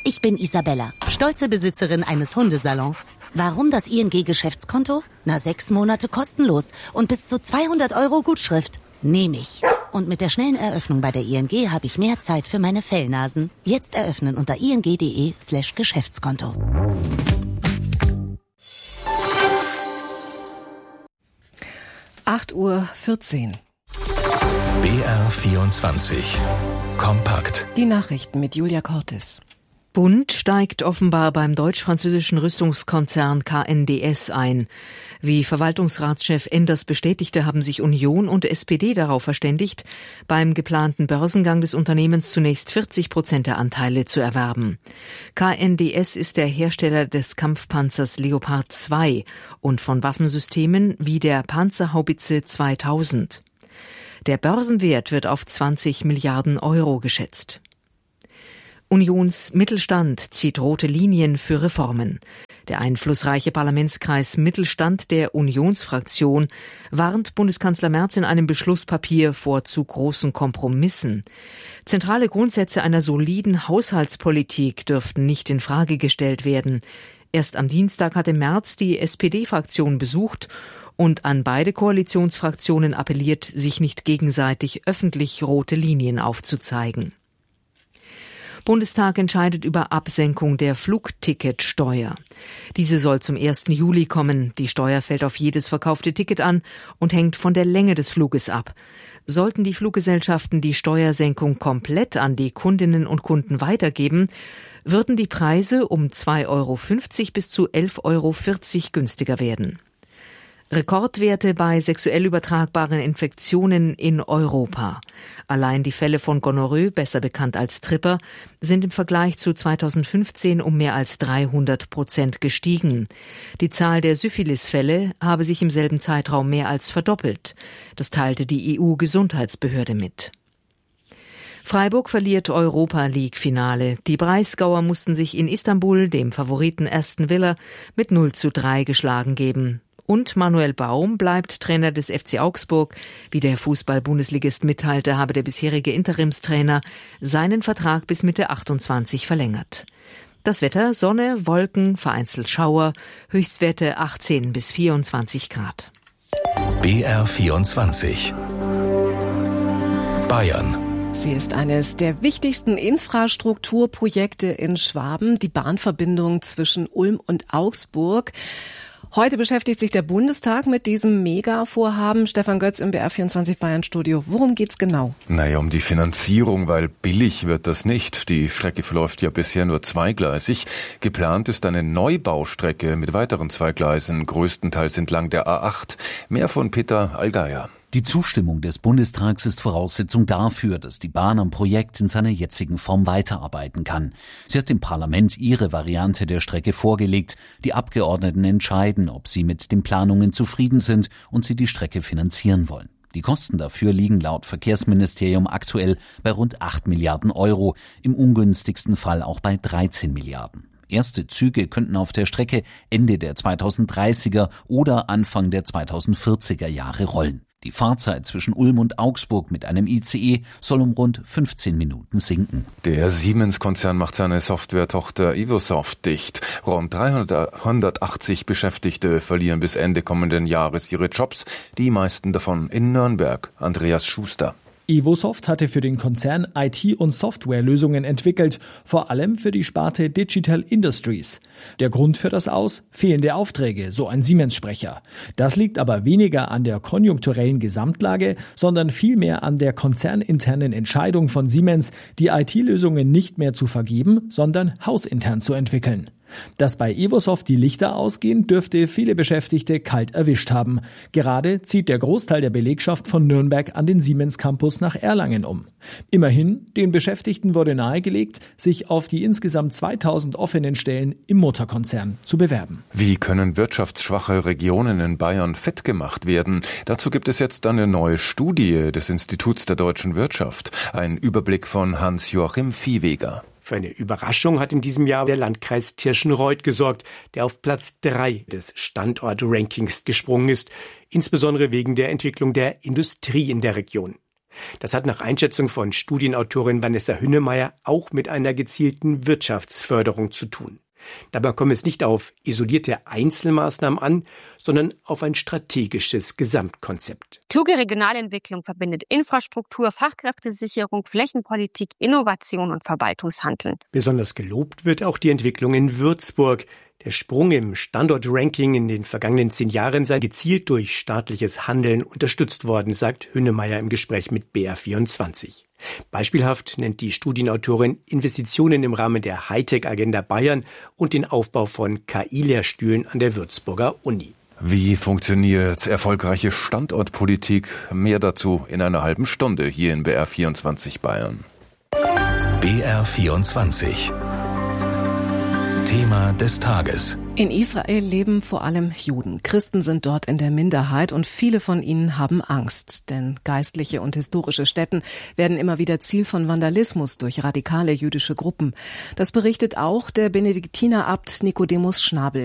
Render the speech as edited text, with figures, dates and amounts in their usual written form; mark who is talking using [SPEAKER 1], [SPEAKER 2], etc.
[SPEAKER 1] Ich bin Isabella, stolze Besitzerin eines Hundesalons. Warum das ING-Geschäftskonto? 6 Monate kostenlos und bis zu 200 € Gutschrift. Nehme ich. Und mit der schnellen Eröffnung bei der ING habe ich mehr Zeit für meine Fellnasen. Jetzt eröffnen unter ing.de/Geschäftskonto.
[SPEAKER 2] Uhr.
[SPEAKER 3] BR24 Kompakt.
[SPEAKER 2] Die Nachrichten mit Julia Cortis.
[SPEAKER 4] Bund steigt offenbar beim deutsch-französischen Rüstungskonzern KNDS ein. Wie Verwaltungsratschef Enders bestätigte, haben sich Union und SPD darauf verständigt, beim geplanten Börsengang des Unternehmens zunächst 40% der Anteile zu erwerben. KNDS ist der Hersteller des Kampfpanzers Leopard 2 und von Waffensystemen wie der Panzerhaubitze 2000. Der Börsenwert wird auf 20 Milliarden € geschätzt. Unionsmittelstand zieht rote Linien für Reformen. Der einflussreiche Parlamentskreis Mittelstand der Unionsfraktion warnt Bundeskanzler Merz in einem Beschlusspapier vor zu großen Kompromissen. Zentrale Grundsätze einer soliden Haushaltspolitik dürften nicht in Frage gestellt werden. Erst am Dienstag hatte Merz die SPD-Fraktion besucht und an beide Koalitionsfraktionen appelliert, sich nicht gegenseitig öffentlich rote Linien aufzuzeigen. Bundestag entscheidet über Absenkung der Flugticketsteuer. Diese soll zum 1. Juli kommen. Die Steuer fällt auf jedes verkaufte Ticket an und hängt von der Länge des Fluges ab. Sollten die Fluggesellschaften die Steuersenkung komplett an die Kundinnen und Kunden weitergeben, würden die Preise um 2,50 € bis zu 11,40 € günstiger werden. Rekordwerte bei sexuell übertragbaren Infektionen in Europa. Allein die Fälle von Gonorrhoe, besser bekannt als Tripper, sind im Vergleich zu 2015 um mehr als 300% gestiegen. Die Zahl der Syphilisfälle habe sich im selben Zeitraum mehr als verdoppelt. Das teilte die EU-Gesundheitsbehörde mit. Freiburg verliert Europa-League-Finale. Die Breisgauer mussten sich in Istanbul, dem Favoriten Aston Villa, mit 0:3 geschlagen geben. Und Manuel Baum bleibt Trainer des FC Augsburg. Wie der Fußball-Bundesligist mitteilte, habe der bisherige Interimstrainer seinen Vertrag bis Mitte 28 verlängert. Das Wetter: Sonne, Wolken, vereinzelt Schauer, Höchstwerte 18 bis 24 Grad.
[SPEAKER 3] BR24 Bayern.
[SPEAKER 2] Sie ist eines der wichtigsten Infrastrukturprojekte in Schwaben, die Bahnverbindung zwischen Ulm und Augsburg. Heute beschäftigt sich der Bundestag mit diesem Mega-Vorhaben. Stefan Götz im BR24 Bayern-Studio. Worum geht's genau?
[SPEAKER 5] Um die Finanzierung, weil billig wird das nicht. Die Strecke verläuft ja bisher nur zweigleisig. Geplant ist eine Neubaustrecke mit weiteren 2 Gleisen, größtenteils entlang der A8. Mehr von Peter Allgeier.
[SPEAKER 6] Die Zustimmung des Bundestags ist Voraussetzung dafür, dass die Bahn am Projekt in seiner jetzigen Form weiterarbeiten kann. Sie hat dem Parlament ihre Variante der Strecke vorgelegt. Die Abgeordneten entscheiden, ob sie mit den Planungen zufrieden sind und sie die Strecke finanzieren wollen. Die Kosten dafür liegen laut Verkehrsministerium aktuell bei rund 8 Milliarden €, im ungünstigsten Fall auch bei 13 Milliarden. Erste Züge könnten auf der Strecke Ende der 2030er oder Anfang der 2040er Jahre rollen. Die Fahrzeit zwischen Ulm und Augsburg mit einem ICE soll um rund 15 Minuten sinken.
[SPEAKER 5] Der Siemens-Konzern macht seine Softwaretochter Evosoft dicht. Rund 180 Beschäftigte verlieren bis Ende kommenden Jahres ihre Jobs, die meisten davon in Nürnberg. Andreas Schuster.
[SPEAKER 7] Evosoft hatte für den Konzern IT- und Softwarelösungen entwickelt, vor allem für die Sparte Digital Industries. Der Grund für das Aus? Fehlende Aufträge, so ein Siemens-Sprecher. Das liegt aber weniger an der konjunkturellen Gesamtlage, sondern vielmehr an der konzerninternen Entscheidung von Siemens, die IT-Lösungen nicht mehr zu vergeben, sondern hausintern zu entwickeln. Dass bei Evosoft die Lichter ausgehen, dürfte viele Beschäftigte kalt erwischt haben. Gerade zieht der Großteil der Belegschaft von Nürnberg an den Siemens-Campus nach Erlangen um. Immerhin, den Beschäftigten wurde nahegelegt, sich auf die insgesamt 2000 offenen Stellen im Mutterkonzern zu bewerben.
[SPEAKER 5] Wie können wirtschaftsschwache Regionen in Bayern fett gemacht werden? Dazu gibt es jetzt eine neue Studie des Instituts der deutschen Wirtschaft. Ein Überblick von Hans-Joachim Viehweger.
[SPEAKER 8] Für eine Überraschung hat in diesem Jahr der Landkreis Tirschenreuth gesorgt, der auf Platz 3 des Standort-Rankings gesprungen ist, insbesondere wegen der Entwicklung der Industrie in der Region. Das hat nach Einschätzung von Studienautorin Vanessa Hünnemeyer auch mit einer gezielten Wirtschaftsförderung zu tun. Dabei kommt es nicht auf isolierte Einzelmaßnahmen an, sondern auf ein strategisches Gesamtkonzept.
[SPEAKER 9] Kluge Regionalentwicklung verbindet Infrastruktur, Fachkräftesicherung, Flächenpolitik, Innovation und Verwaltungshandeln.
[SPEAKER 8] Besonders gelobt wird auch die Entwicklung in Würzburg. Der Sprung im Standortranking in den vergangenen 10 Jahren sei gezielt durch staatliches Handeln unterstützt worden, sagt Hünnemeyer im Gespräch mit BR24. Beispielhaft nennt die Studienautorin Investitionen im Rahmen der Hightech-Agenda Bayern und den Aufbau von KI-Lehrstühlen an der Würzburger Uni.
[SPEAKER 5] Wie funktioniert erfolgreiche Standortpolitik? Mehr dazu in einer halben Stunde hier in BR24 Bayern.
[SPEAKER 3] BR24 Thema des Tages.
[SPEAKER 2] In Israel leben vor allem Juden. Christen sind dort in der Minderheit und viele von ihnen haben Angst. Denn geistliche und historische Stätten werden immer wieder Ziel von Vandalismus durch radikale jüdische Gruppen. Das berichtet auch der Benediktinerabt Nikodemus Schnabel.